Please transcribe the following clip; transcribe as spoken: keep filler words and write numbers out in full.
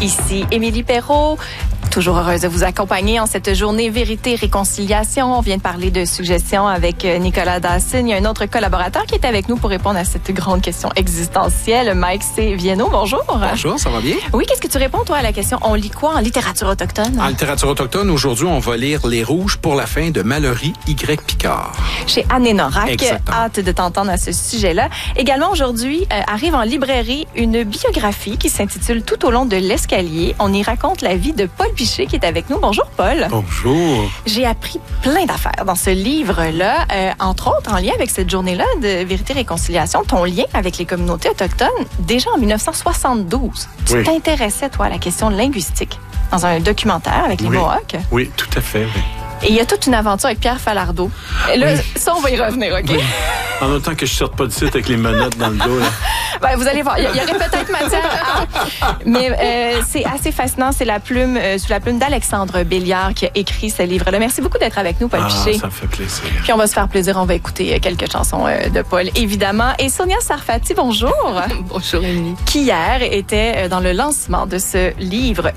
Ici Émilie Perrault. Toujours heureuse de vous accompagner en cette journée Vérité et Réconciliation. On vient de parler de suggestions avec Nicolas Dawson. Il y a un autre collaborateur qui est avec nous pour répondre à cette grande question existentielle. Mike C. Vienno, bonjour. Bonjour, ça va bien? Oui, qu'est-ce que tu réponds, toi, à la question? On lit quoi en littérature autochtone? En littérature autochtone, aujourd'hui, on va lire Les Rouges pour la fin de Mallory Y. Picard. Chez Anne Norac. Exactement. Hâte de t'entendre à ce sujet-là. Également, aujourd'hui, euh, arrive en librairie une biographie qui s'intitule Tout au long de l'escalier. On y raconte la vie de Paul Piché qui est avec nous. Bonjour, Paul. Bonjour. J'ai appris plein d'affaires dans ce livre-là, euh, entre autres en lien avec cette journée-là de Vérité et Réconciliation, ton lien avec les communautés autochtones. Déjà en dix-neuf cent soixante-douze, tu oui. t'intéressais, toi, à la question linguistique dans un documentaire avec les oui. Mohawks. Oui, tout à fait, oui. Et il y a toute une aventure avec Pierre Falardeau. Et là, oui. ça, on va y revenir, OK? Oui. En autant que je sorte pas de site avec les menottes dans le dos, là. Ben, vous allez voir, il y, y aurait peut-être matière à... Mais euh, c'est assez fascinant. C'est la plume, euh, sous la plume d'Alexandre Béliard qui a écrit ce livre-là. Merci beaucoup d'être avec nous, Paul ah, Piché. Ça me fait plaisir. Puis on va se faire plaisir. On va écouter quelques chansons euh, de Paul, évidemment. Et Sonia Sarfati, bonjour. Bonjour, Émilie. Qui hier était dans le lancement de ce livre